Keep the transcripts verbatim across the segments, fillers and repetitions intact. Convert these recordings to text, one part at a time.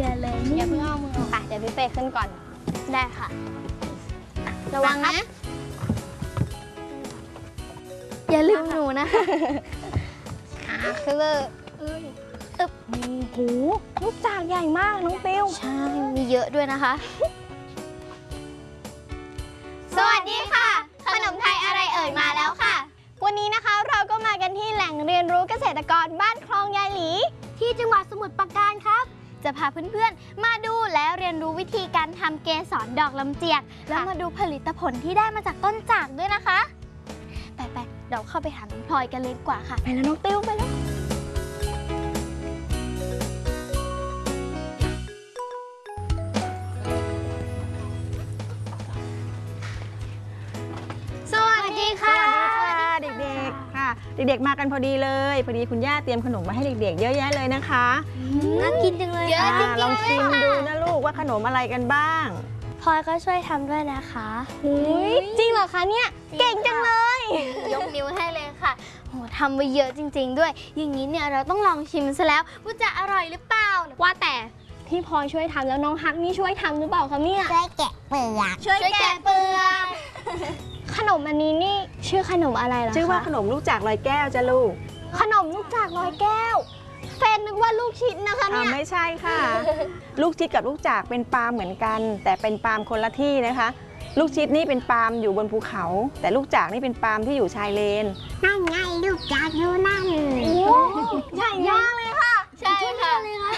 ยนเลยอย่าเพิ่งเอามือค่ะเดี๋ยวพี่เฟย์ขึ้นก่อนได้ค่ะระวังนะอย่าลืมหนูนะคะอ่าคือเอ้ยตึ๊บโอ้โหลูกจากใหญ่มากน้องติวใช่มีเยอะด้วยนะคะสวัสดีค่ะขนมไทยอะไรเอ่ยมาแล้วค่ะวันนี้นะคะเราก็มากันที่แหล่งเรียนรู้เกษตรกรบ้านคลองยายหลีที่จังหวัดสมุทรปราการครับจะพาเพื่อนๆมาดูและเรียนรู้วิธีการทำเกสรดอกลำเจียกแล้วมาดูผลิตผลที่ได้มาจากต้นจากด้วยนะคะไปๆเราเข้าไปหาน้องพลอยกันเลยดีกว่าค่ะไปแล้วน้องติ้วไปแล้วสวัสดีค่ะเด็กๆค่ะเด็กๆมากันพอดีเลยพอดีคุณย่าเตรียมขนมมาให้เด็กๆเยอะแยะเลยนะคะน่ากินจังเลยเยอะจริงๆลองชิมดูนะลูกว่าขนมอะไรกันบ้างพลอยก็ช่วยทำด้วยนะคะจริงเหรอคะเนี่ยเก่งจังเลยยกนิ้วให้เลยค่ะโหทำไปเยอะจริงๆด้วยอย่างนี้เนี่ยเราต้องลองชิมซะแล้วว่าจะอร่อยหรือเปล่าว่าแต่พี่พลอยช่วยทำแล้วน้องฮักนี่ช่วยทำหรือเปล่าคะเนี่ยช่วยแกะเปลือกช่วยแกะเปลือกขนมอันนี้นี่ชื่อขนมอะไรล่ะคะชื่อว่าขนมลูกจากลอยแก้วจ้ะลูกขนมลูกจากลอยแก้วเฟนนึกว่าลูกชิดนะคะเนี่ยไม่ใช่ค่ะ ลูกชิดกับลูกจากเป็นปาล์มเหมือนกันแต่เป็นปาล์มคนละที่นะคะลูกชิดนี่เป็นปาล์มอยู่บนภูเขาแต่ลูกจากนี่เป็นปาล์มที่อยู่ชายเลนนั่นไงลูกจากอยู่นั่นโอ้ใหญ่มากเลยค่ะใช่ค่ะ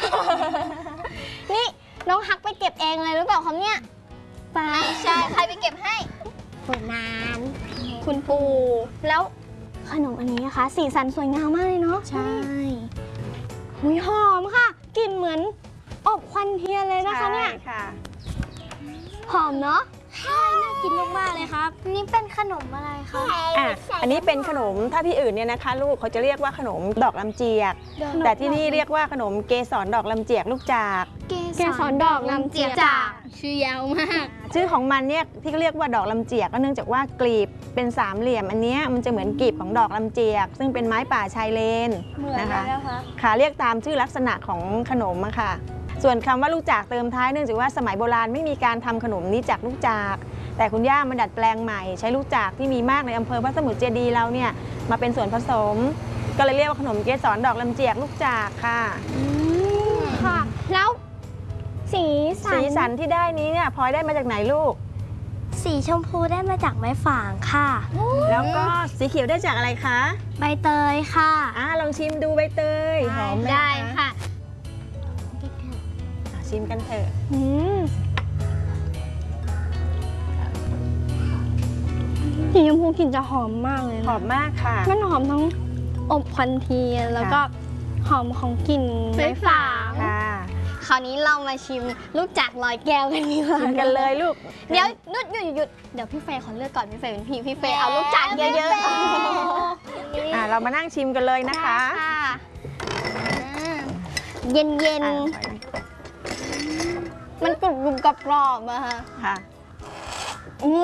นี่น้องฮักไปเก็บเองเลยหรือเปล่าคะเนี่ยไปใช่ใครไปเก็บให้คุณนานคุณปู่แล้วขนมอันนี้นะคะสีสันสวยงามมากเลยเนาะใช่หุยหอมค่ะกลิ่นเหมือนอบควันเทียนเลยนะคะเนี่ยหอมเนาะใช่น่ากินมากๆเลยครับนี่เป็นขนมอะไรคะอ่ะอันนี้เป็นขนมถ้าที่อื่นเนี่ยนะคะลูกเขาจะเรียกว่าขนมดอกลำเจียกแต่ที่นี่เรียกว่าขนมเกสรดอกลำเจียกลูกจากเกสรดอกลำเจียกจากชื่อยาวมากชื่อของมันเนี่ยที่เขาเรียกว่าดอกลำเจียกก็เนื่องจากว่ากลีบเป็นสามเหลี่ยมอันนี้มันจะเหมือนกลีบของดอกลำเจียกซึ่งเป็นไม้ป่าชายเลนนะคะค่ะเรียกตามชื่อลักษณะของขนมอะค่ะส่วนคำว่าลูกจากเติมท้ายเนื่องจากว่าสมัยโบราณไม่มีการทำขนมนี้จากลูกจากแต่คุณย่ามาดัดแปลงใหม่ใช้ลูกจากที่มีมากในอำเภอพระสมุทรเจดีย์เราเนี่ยมาเป็นส่วนผสมก็เลยเรียกว่าขนมเกสรดอกลำเจียกลูกจากค่ะค่ะแล้วสีสันสีสันที่ได้นี้เนี่ยพลอยได้มาจากไหนลูกสีชมพูได้มาจากไม้ฝางค่ะแล้วก็สีเขียวได้จากอะไรคะใบเตยค่ะอ่าลองชิมดูใบเตยหอมไหมได้ค่ะชิมกันเถอะสีชมพูกลิ่นจะหอมมากเลยหอมมากค่ะมันหอมทั้งอบควันเทียนแล้วก็หอมของกลิ่นไม้ฝางคราวนี้เรามาชิมลูกจากลอยแก้วกันดีกว่าชิมกันเลยลูกเดี๋ยวนุดหยุดหยุดเดี๋ยวพี่เฟย์ขอเลือกก่อนพี่เฟย์เป็นพี่พี่เฟย์เอาลูกจากเยอะๆอ่าเรามานั่งชิมกันเลยนะคะเย็นเย็นมันกรุบกรุบกรอบกรอบอะค่ะค่ะโอ้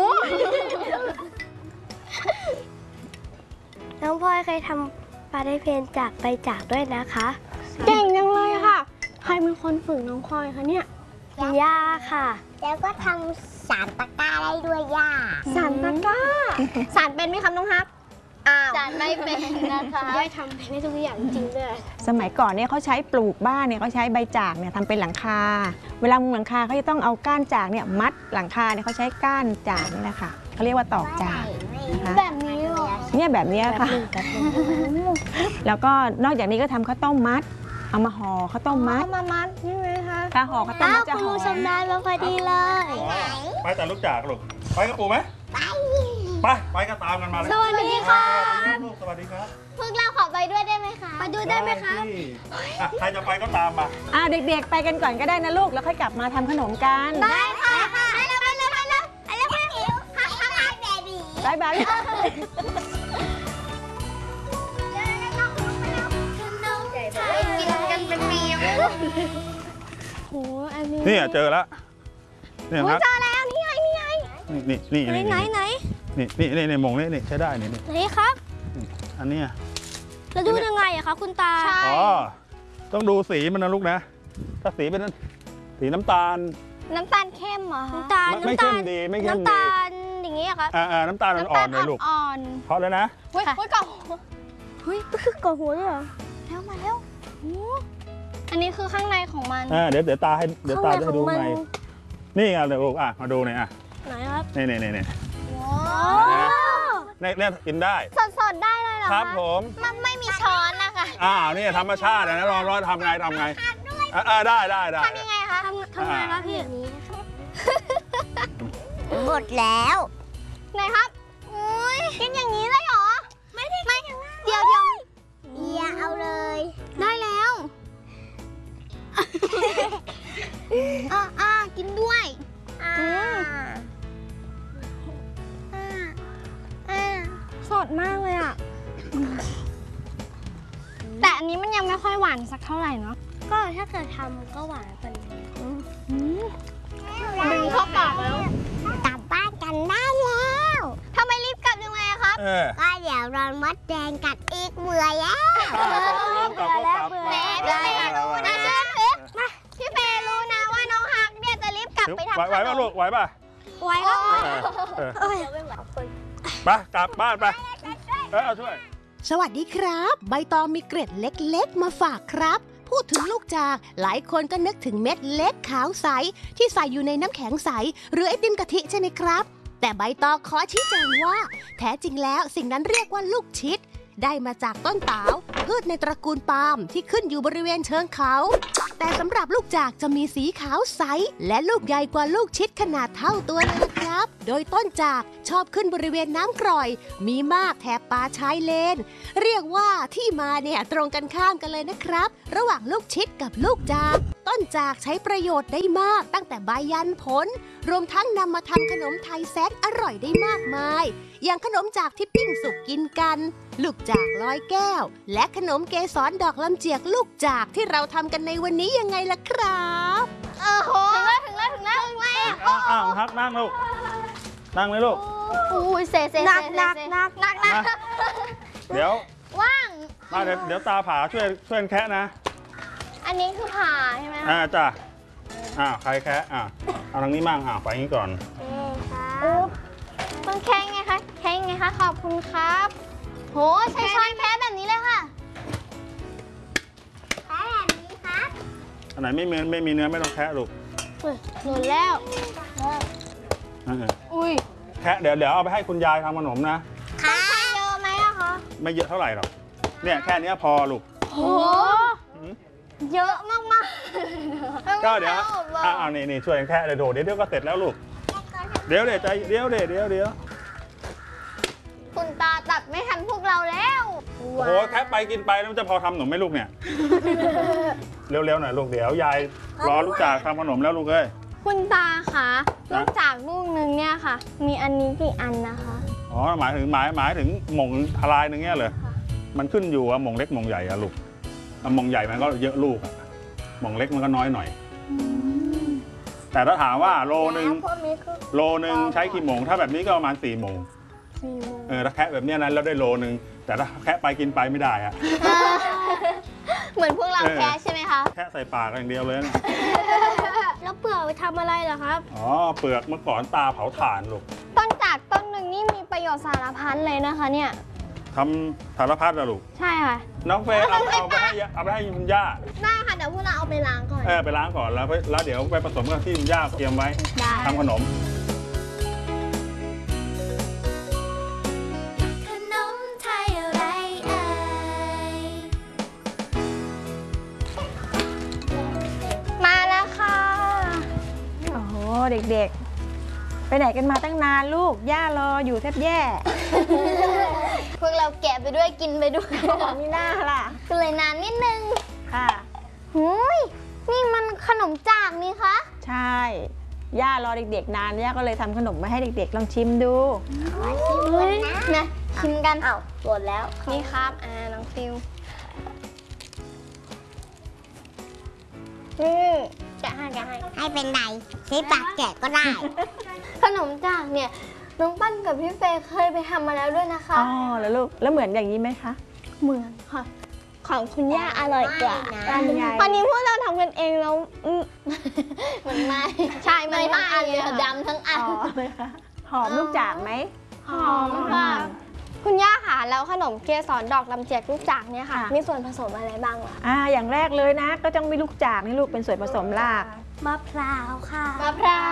น้องพลอยเคยทำปลาได้เพนจากใบจากด้วยนะคะเก่งจังเลยค่ะใครเป็นคนฝึกน้องพลอยคะเนี่ยย่าค่ะแล้วก็ทำสารตะกร้าได้ด้วยย่าสารตะกร้าสารเป็นไหมครับน้องฮักสารไม่เป็นนะคะย่าทำเป็นทุกอย่างจริงเลยสมัยก่อนเนี่ยเขาใช้ปลูกบ้านเนี่ยเขาใช้ใบจากเนี่ยทำเป็นหลังคาเวลามุงหลังคาเขาจะต้องเอาก้านจากเนี่ยมัดหลังคาเนี่ยเขาใช้ก้านจากนี่แหละค่ะเขาเรียกว่าตอกจากแบบนี้หรอเนี่ยแบบนี้ค่ะแล้วก็นอกจากนี้ก็ทำข้าวต้มมัดเอามาห่อข้าวต้มมัดเอามามัดใช่ไหมคะถ้าห่อข้าวต้มมัดจะหอมชำนาญมาพอดีเลยไปแต่ลูกจากลูกไปกับปู่ไหมไปไปไปก็ตามกันมาเลยสวัสดีค่ะสวัสดีครับพวกเราขอไปด้วยได้ไหมคะไปดูได้ไหมคะใครจะไปก็ตามมาอ่าเด็กๆไปกันก่อนก็ได้นะลูกแล้วค่อยกลับมาทำขนมกันได้ค่ะไปเลยไปเลยไปเลยไปเลยไปเลยฮักฮักฮักเบบี้บายบายนี่เจอแล้วนี่ครับเจอแล้วนี่ไงนี่ไงนี่นี่นี่ไหนไหนนี่นี่นี่ในมงนี่นี่ใช้ได้นี่นี่ครับอันนี้แล้วดูยังไงอะคะคุณตาอ๋อต้องดูสีมันนะลูกนะถ้าสีเป็นสีน้ำตาลน้ำตาลเข้มเหรอคะน้ำตาลไม่ไม่เข้มดีไม่เข้มน้ำดีตาลอย่างนี้อะครับอ่าอ่าน้ำตาลอ่อนๆเลยลูกอ่อนเพราะแล้วนะๆเฮ้ยเฮ้ยก่อนเฮ้ยคือกอหัวด้วยเหรอแล้วมาแล้วโอ้อันนี้คือข้างในของมันอ่าเดี๋ยวเดี๋ยวตาให้เดี๋ยวตาจะให้ดูข้างในไงของมันนี่ไงเดี๋ยวลูกอ่ะมาดูหน่อยอ่ะไหนครับนี่นี่นี่นี่ว้าเนี่ยเนี่ยกินได้สดๆได้เลยเหรอครับคะผมมันไม่มีช้อนนะคะอ้าวนี่ธรรมชาตินะร้อนร้อนทำไงทำไงอ่าอ่าได้ได้ได้ทำยังไงคะทำทำไงครับพี่หมดแล้วไหนครับอุ้ยกินอย่างนี้เลยเหรอ ไม่ได้ไม่เดี๋ยวเดี๋ยวอย่าเอาเลยได้แล้วอ่าอ่ากินด้วยอ่าอืมอ่าอ่าสดมากเลยอ่ะ แต่อันนี้มันยังไม่ค่อยหวานสักเท่าไหร่เนาะก็ถ้าเกิดทำก็หวานกว่านี้ดึงเข้าปากแล้วกลับบ้านกันได้แล้วทำไมรีบกลับยังไงอะครับเออก็เดี๋ยวรอนมดแดงกัดอีกเบื่อแล้วกลับก็กลับแหมพี่เฟย์รู้นะเชื่อถือมาพี่เฟย์รู้นะว่าน้องฮักเนี่ยจะรีบกลับไปทำไหวไหวขนป่ะมลูกไหวป่ะไว้ครับเออเออไปกลับบ้านไปเออเอาช่วยสวัสดีครับ ใบตองมีเกร็ดเล็กๆ มาฝากครับ พูดถึงลูกจากหลายคนก็นึกถึงเม็ดเล็กขาวใส ที่ใส่อยู่ในน้ำแข็งใส หรือไอติมกะทิใช่ไหมครับ แต่ใบตองขอชี้แจงว่า แท้จริงแล้วสิ่งนั้นเรียกว่าลูกชิด ได้มาจากต้นตาลพืชในตระกูลปาล์มที่ขึ้นอยู่บริเวณเชิงเขา แต่สำหรับลูกจากจะมีสีขาวใส และลูกใหญ่กว่าลูกชิดขนาดเท่าตัวเลยนะครับ โดยต้นจากชอบขึ้นบริเวณน้ำกร่อย มีมากแถบป่าชายเลน เรียกว่าที่มาเนี่ยตรงกันข้ามกันเลยนะครับ ระหว่างลูกชิดกับลูกจาก ต้นจากใช้ประโยชน์ได้มากตั้งแต่ใบยันผล รวมทั้งนำมาทำขนมไทยแสนอร่อยได้มากมาย อย่างขนมจากที่ปิ้งสุกกินกัน ลูกจากร้อยแก้ว และขนมเกสรดอกลำเจียกลูกจากที่เราทำกันในวันนี้ยังไงล่ะครับเออโหถึงแล้วถึงแล้วถึงแล้วถึงแล้วอ้าวอ้าวฮักนั่งลูกนั่งเลยลูกอุ้ยเซเซหนักเซหนักเซหนักหนักหนักมาเดี๋ยวว่างมาเดี๋ยวเดี๋ยวตาผาช่วยช่วยแคะนะอันนี้คือผ่าใช่ไหมคะอ่าจ้ะอ่าใครแคะอ่าเอาทางนี้มั่งอ่าไปอย่างนี้ก่อนอุ๊บต้องแค่ไงคะแค่ไงคะขอบคุณครับโหใช้ช้อนแค่แบบนี้เลยค่ะแค่แบบนี้ครับอันไหนไม่มีไม่มีเนื้อไม่ต้องแคะลูกหนุนแล้วอ่าอุ้ยแคะเดี๋ยวเดี๋ยวเอาไปให้คุณยายทำขนมนะต้องใช้เยอะไหมอะคะไม่เยอะเท่าไหร่หรอกเนี่ยแค่เนี้ยพอลูกโหเยอะมากมากๆก็เดี๋ยวไม่หมหรอกอ่าเอานี่นี่ช่วยกันแคะเลยโดดเดี๋ยวเดี๋ยวก็เสร็จแล้วลูกเดี๋ยวเดี๋ยวใจเดี๋ยวเดี๋ยวเดี๋ยวเดี๋ยวคุณตาตัดไม่ทันพวกเราแล้วโอ้โหแคะไปกินไปแล้วมันจะพอทำขนมไหมลูกเนี่ย เร็วๆหน่อยลูกเดี๋ยวยายรอลูกจากทำขนมแล้วลูกเอ้ยคุณตาคะนะลูกจากลูกนึงเนี่ยค่ะ มีอันนี้กี่อันนะคะอ๋อหมายถึงหมายหมายถึงหม่งทลายนึงเงี้ยเลยมันขึ้นอยู่ว่าหม่งเล็กหม่งใหญ่อะลูกอ่ะหม่งใหญ่มันก็เยอะลูกอะหม่งเล็กมันก็น้อยหน่อย แต่ถ้าถามว่าโลนึงแล้วพวกนี้คือโลนึงใช้กี่โมงถ้าแบบนี้ก็ประมาณสี่โมงสี่โมงเออถ้าแคะแบบเนี้ยนั้นแล้วได้โลนึงแต่ถ้าแคะไปกินไปไม่ได้อะเหมือนพวกเราเออแค่ใช่ไหมคะแคะใส่ปากอย่างเดียวเลยนะแล้วเปลือกไปทำอะไรเหรอครับอ๋อเปลือกเมื่อก่อนตาเผาถ่านลูกต้นจากต้นหนึ่งนี่มีประโยชน์สารพัดเลยนะคะเนี่ยทำสารพัดอะลูกใช่ค่ะน้องเฟย์เอาเอาไปให้ยาเอาไปให้คุณย่าได้ค่ะ เดี๋ยวพวกเราเอาไปล้างก่อนเออไปล้างก่อนแล้วแล้วเดี๋ยวไปผสมกับที่คุณย่าเตรียมไว้ได้ทำขนมขนมไทยอะไรเอ่ยมาแล้วค่ะโอ้โหเด็กๆ ไปไหนกันมาตั้งนานลูก ย่ารออยู่แทบแย่พวกเราแกะไปด้วยกินไปด้วยมีหน้าล่ะก็เลยนานนิดนึงค่ะหุยนี่มันขนมจากนี่คะใช่ ย่ารอเด็กๆนาน ย่าก็เลยทำขนมมาให้เด็กๆ ลองชิมดูนะชิมกันเอาหมดแล้ว นี่ครับ อ่า น้องฟิวนี่แกะให้แกะให้ให้เป็นไรใช้ปากแกะก็ได้ขนมจากเนี่ย น้องปั้นกับพี่เฟย์เคยไปทำมาแล้วด้วยนะคะอ๋อ แล้วลูก แล้วเหมือนอย่างนี้ไหมคะเหมือนค่ะของคุณย่าอร่อยกว่าอันใหญ่วันนี้พวกเราทำกันเองแล้วอืมมันไหม้ใช่มันไหม้เลยดำทั้งอันอ๋อหอมลูกจากไหมหอมค่ะคุณย่าค่ะแล้วขนมเกสรดอกลำเจียกลูกจากเนี่ยค่ะค่ะมีส่วนผสมอะไรบ้างล่ะอ่าอย่างแรกเลยนะ ก็ต้องมีลูกจากนี่ลูกเป็นส่วนผสมหลักมะพร้าวค่ะมะพร้าว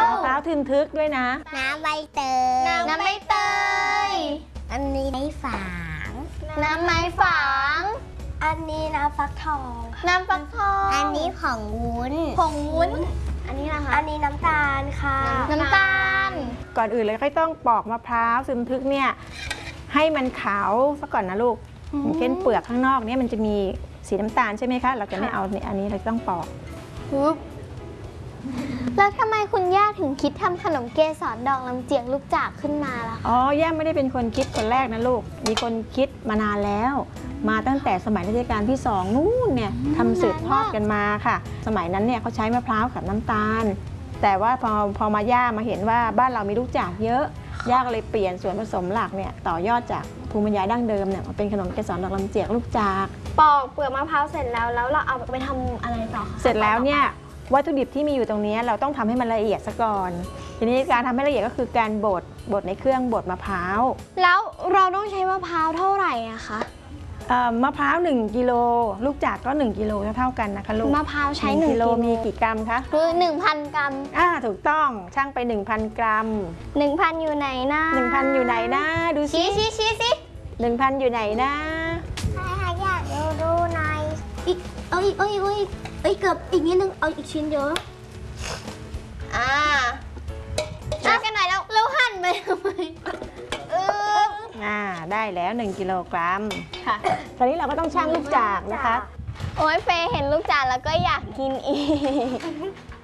มะพร้าวทึนทึกด้วยนะน้ำใบเตยน้ำใบเตยอันนี้ไม่ฝางน้ำไม้ฝางอันนี้น้ำฟักทองน้ำฟักทองอันนี้ผงวุ้นผงวุ้นอันนี้นะคะอันนี้น้ำตาลค่ะน้ำตาลก่อนอื่นเลยก็ต้องปอกมะพร้าวทึนทึกเนี่ยให้มันขาวซะก่อนนะลูกอย่างเช่นเปลือกข้างนอกเนี่ยมันจะมีสีน้ำตาลใช่ไหมคะเราจะไม่เอาเนี่ยอันนี้เราต้องปอกปุ๊บแล้วทำไมคุณย่าถึงคิดทำขนมเกสรดอกลำเจียกลูกจากขึ้นมาล่ะคะอ๋อย่าไม่ได้เป็นคนคิดคนแรกนะลูก มีคนคิดมานานแล้ว มาตั้งแต่สมัยรัชกาลที่สองนู่นเนี่ยทำสืบทอดกันมาค่ะ สมัยนั้นเนี่ยเขาใช้มะพร้าวกับน้ำตาล แต่ว่าพอพอมาย่ามาเห็นว่าบ้านเรามีลูกจากเยอะ ย่าก็เลยเปลี่ยนส่วนผสมหลักเนี่ยต่อยอดจากภูมิปัญญาดั้งเดิมเนี่ยมาเป็นขนมเกสรดอกลำเจียกลูกจากปอกเปลือกมะพร้าวเสร็จแล้วแล้วเราเอาไปทำอะไรต่อคะเสร็จแล้วเนี่ยวัตถุดิบที่มีอยู่ตรงนี้เราต้องทำให้มันละเอียดซะก่อน ทีนี้การทำให้ละเอียดก็คือการบดบดในเครื่องบดมะพร้าวแล้วเราต้องใช้มะพร้าวเท่าไหร่อะคะเอ่อมะพร้าวหนึ่งกิโลลูกจากก็หนึ่งกิโลเท่าๆกันนะคะลูกมะพร้าวใช้หหนึ่นึ่งงกิโลมีกี่กรัมคะคือหนึ่งพันกรัมอ่าถูกต้องช่างไป หนึ่งพัน กรัมหนึ่งพันอยู่ไหนนะหนึ่งพันอยู่ไหนนะดูสิชี้ชี้ชี้สิหนึ่งพันอยู่ไหนนะใครๆอยากดูดูหน่อยอีกเอาอีกเอาอีกเอาอีกเอ้ยเกือบอีกนิดนึง เอาอีกชิ้นเยอะอ่าช่วยกันหน่อยแล้วแล้วหั่นไปทำไมเอออ่าได้แล้วหนึ่งกิโลกรัมค่ะตอนนี้เราก็ต้องชั่งลูกจากนะคะโอ้ยเฟย์เห็นลูกจานแล้วก็อยากกินอีก